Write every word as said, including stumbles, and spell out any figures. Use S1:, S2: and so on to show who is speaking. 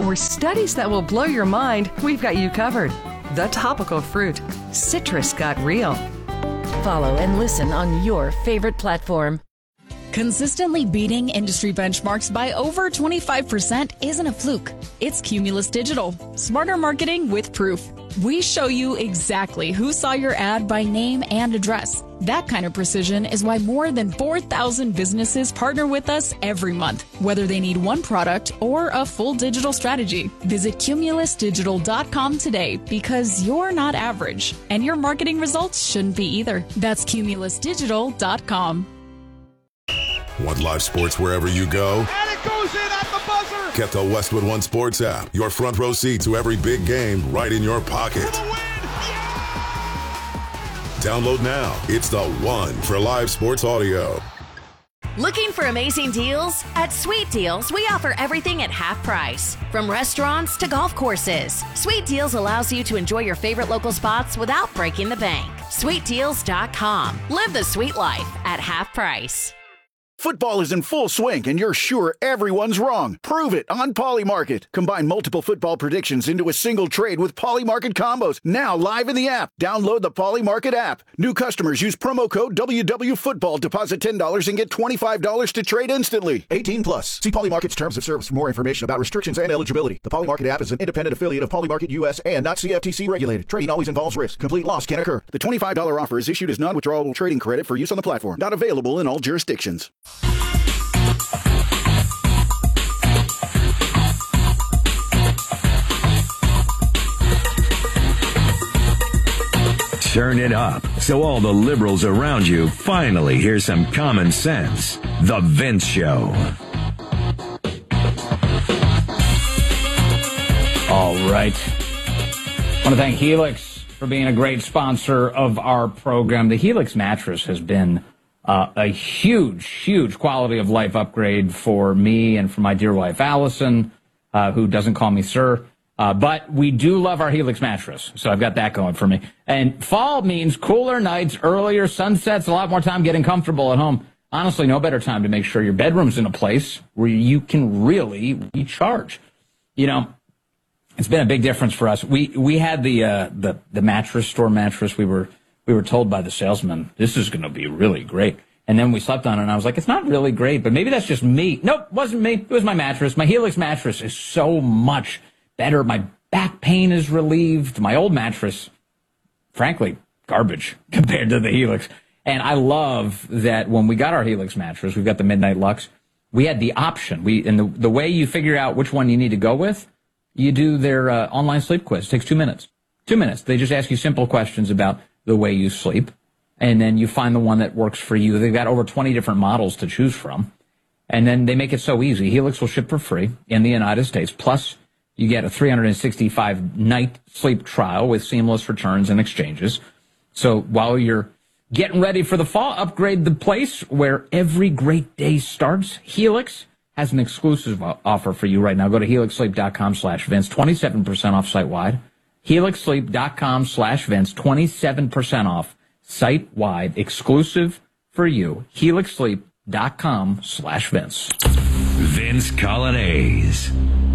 S1: or studies that will blow your mind, we've got you covered. The Topical Fruit. Citrus got real.
S2: Follow and listen on your favorite platform.
S3: Consistently beating industry benchmarks by over twenty-five percent isn't a fluke. It's Cumulus Digital. Smarter marketing with proof. We show you exactly who saw your ad by name and address. That kind of precision is why more than four thousand businesses partner with us every month, whether they need one product or a full digital strategy. Visit cumulus digital dot com today because you're not average, and your marketing results shouldn't be either. That's cumulus digital dot com.
S4: Want live sports wherever you go?
S5: And it goes in at the buzzer!
S4: Get the Westwood One Sports app. Your front row seat to every big game right in your pocket.
S5: For the win! Yeah!
S4: Download now. It's the one for live sports audio.
S6: Looking for amazing deals? At Sweet Deals, we offer everything at half price. From restaurants to golf courses, Sweet Deals allows you to enjoy your favorite local spots without breaking the bank. sweet deals dot com. Live the sweet life at half price.
S7: Football is in full swing, and you're sure everyone's wrong. Prove it on Polymarket. Combine multiple football predictions into a single trade with Polymarket combos. Now live in the app. Download the Polymarket app. New customers use promo code W W Football. Deposit ten dollars and get twenty-five dollars to trade instantly. eighteen plus. See Polymarket's terms of service for more information about restrictions and eligibility. The Polymarket app is an independent affiliate of Polymarket U S and not C F T C regulated. Trading always involves risk. Complete loss can occur. The twenty-five dollars offer is issued as non-withdrawable trading credit for use on the platform. Not available in all jurisdictions.
S8: Turn it up so all the liberals around you finally hear some common sense. The Vince Show.
S9: All right. I want to thank Helix for being a great sponsor of our program. The Helix mattress has been uh, a huge, huge quality of life upgrade for me and for my dear wife, Allison, uh, who doesn't call me sir. Uh, but we do love our Helix mattress, so I've got that going for me. And fall means cooler nights, earlier sunsets, a lot more time getting comfortable at home. Honestly, no better time to make sure your bedroom's in a place where you can really recharge. You know, it's been a big difference for us. We we had the uh, the the mattress store mattress. We were we were told by the salesman, this is going to be really great. And then we slept on it, and I was like, it's not really great, but maybe that's just me. Nope, wasn't me. It was my mattress. My Helix mattress is so much better. My back pain is relieved. My old mattress, frankly, garbage compared to the Helix. And I love that when we got our Helix mattress, we've got the Midnight Lux, we had the option. We and the, the way you figure out which one you need to go with, you do their uh, online sleep quiz. It takes two minutes. Two minutes. They just ask you simple questions about the way you sleep, and then you find the one that works for you. They've got over twenty different models to choose from, and then they make it so easy. Helix will ship for free in the United States, plus you get a three hundred sixty-five night sleep trial with seamless returns and exchanges. So while you're getting ready for the fall, upgrade the place where every great day starts. Helix has an exclusive offer for you right now. Go to helix sleep dot com slash Vince, twenty-seven percent off site-wide. helix sleep dot com slash Vince, twenty-seven percent off site-wide, exclusive for you. helix sleep dot com slash Vince.
S8: Vince Colonnese.